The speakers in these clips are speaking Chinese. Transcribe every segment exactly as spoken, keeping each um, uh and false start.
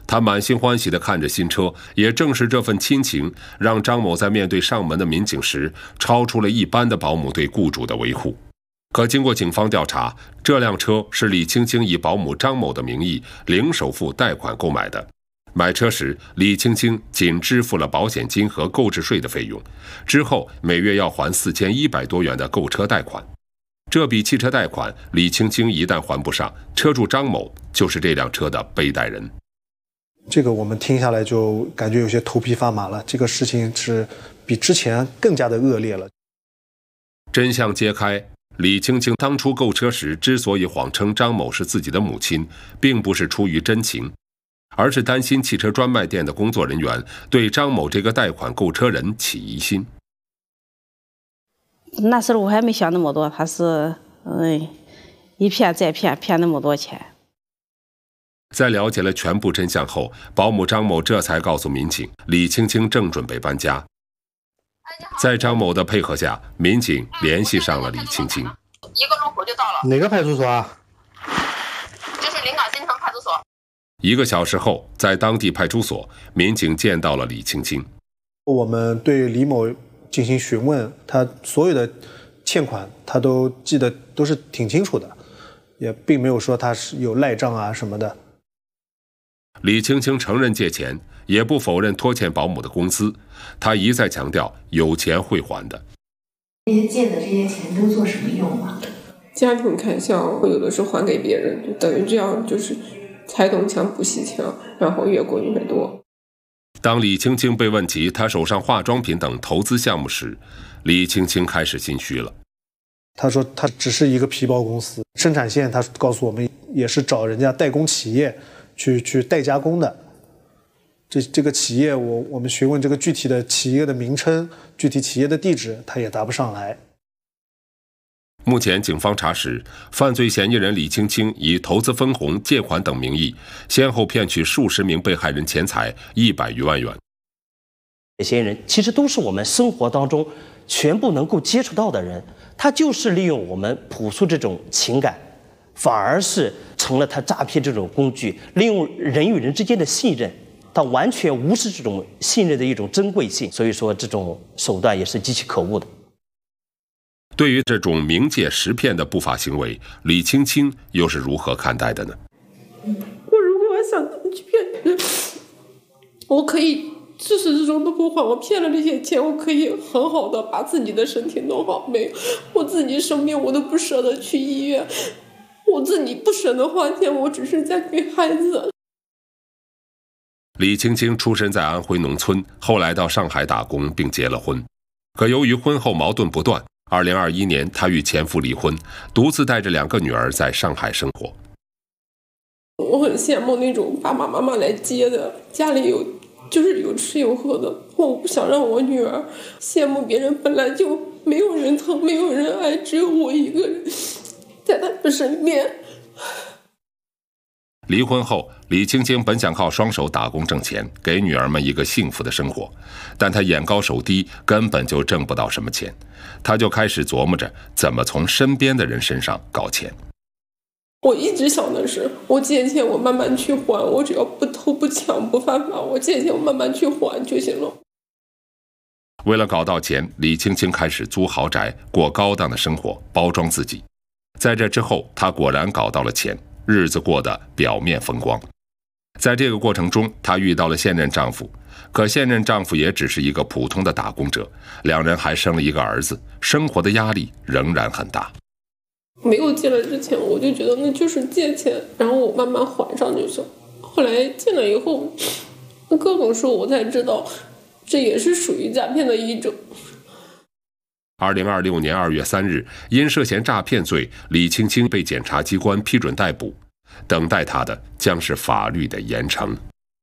他满心欢喜地看着新车，也正是这份亲情，让张某在面对上门的民警时，超出了一般的保姆对雇主的维护。可经过警方调查，这辆车是李青青以保姆张某的名义零首付贷款购买的。买车时，李青青仅支付了保险金和购置税的费用，之后每月要还四千一百多元的购车贷款。这笔汽车贷款，李青青一旦还不上，车主张某就是这辆车的背贷人。 这个我们听下来就感觉有些头皮发麻了，这个事情是比之前更加的恶劣了。 真相揭开，李青青当初购车时之所以谎称张某是自己的母亲，并不是出于真情，而是担心汽车专卖店的工作人员对张某这个贷款购车人起疑心。 那时候我还没想那么多，他是嗯一骗再骗，骗那么多钱。 在了解了全部真相后，保姆张某这才告诉民警，李青青正准备搬家。在张某的配合下，民警联系上了李青青。 一个路口就到了。 哪个派出所啊？ 就是临港新城派出所。 一个小时后，在当地派出所，民警见到了李青青。 我们对李某进行询问，他所有的欠款他都记得都是挺清楚的，也并没有说他是有赖账啊什么的。 李青青承认借钱，也不否认拖欠保姆的工资，他一再强调有钱会还的。 这些借的这些钱都做什么用啊？ 家庭开销，有的是还给别人，就等于这样就是拆东墙补西墙，然后越过越多。 当李青青被问及她手上化妆品等投资项目时，李青青开始心虚了。 他说他只是一个皮包公司，生产线他告诉我们也是找人家代工企业去去代加工的。这这个企业我我们询问这个具体的企业的名称、具体企业的地址，他也答不上来。 目前警方查实，犯罪嫌疑人李青青以投资分红、借款等名义，先后骗取数十名被害人钱财一百余万元。 嫌疑人其实都是我们生活当中全部能够接触到的人，他就是利用我们朴素这种情感，反而是成了他诈骗这种工具，利用人与人之间的信任，他完全无视这种信任的一种珍贵性，所以说这种手段也是极其可恶的。 对于这种明借实骗的不法行为，李青青又是如何看待的呢？ 我如果想去骗人，我可以自始至终都不还。我骗了这些钱，我可以很好的把自己的身体弄好，没有我自己生病我都不舍得去医院，我自己不舍得花钱，我只是在给孩子。 李青青出生在安徽农村，后来到上海打工并结了婚，可由于婚后矛盾不断，二零二一年她与前夫离婚，独自带着两个女儿在上海生活。 我很羡慕那种爸爸妈妈来接的，家里有就是有吃有喝的，我不想让我女儿羡慕别人，本来就没有人疼没有人爱，只有我一个人在他们身边。 离婚后，李青青本想靠双手打工挣钱，给女儿们一个幸福的生活，但她眼高手低，根本就挣不到什么钱。她就开始琢磨着怎么从身边的人身上搞钱。 我一直想的是，我借钱我慢慢去还，我只要不偷不抢不犯法，我借钱我慢慢去还就行了。 为了搞到钱，李青青开始租豪宅，过高档的生活，包装自己。在这之后，她果然搞到了钱，日子过得表面风光。在这个过程中，她遇到了现任丈夫，可现任丈夫也只是一个普通的打工者，两人还生了一个儿子，生活的压力仍然很大。 没有借了之前，我就觉得那就是借钱，然后我慢慢还上就行。后来借了以后，各种说我才知道，这也是属于诈骗的一种。 二零二六年二月三日，因涉嫌诈骗罪，李青青被检察机关批准逮捕，等待她的将是法律的严惩。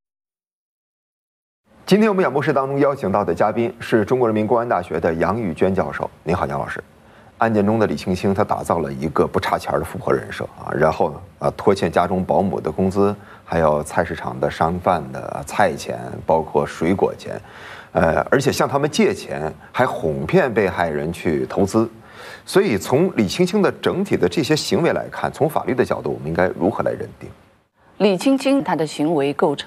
今天我们演播室当中邀请到的嘉宾是中国人民公安大学的杨宇娟教授。您好，杨老师。案件中的李青青，她打造了一个不差钱的富婆人设啊，然后呢，啊拖欠家中保姆的工资，还有菜市场的商贩的菜钱，包括水果钱，呃，而且向他们借钱，还哄骗被害人去投资。所以从李青青的整体的这些行为来看，从法律的角度，我们应该如何来认定？ 李青青她的行为构成